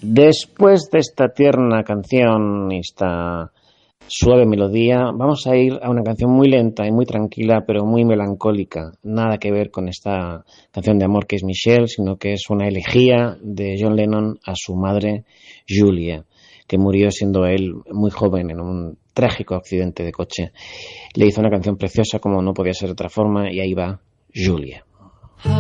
Después de esta tierna canción y esta suave melodía, vamos a ir a una canción muy lenta y muy tranquila, pero muy melancólica. Nada que ver con esta canción de amor que es Michelle, sino que es una elegía de John Lennon a su madre Julia, que murió siendo él muy joven en un trágico accidente de coche. Le hizo una canción preciosa como no podía ser de otra forma, y ahí va Julia.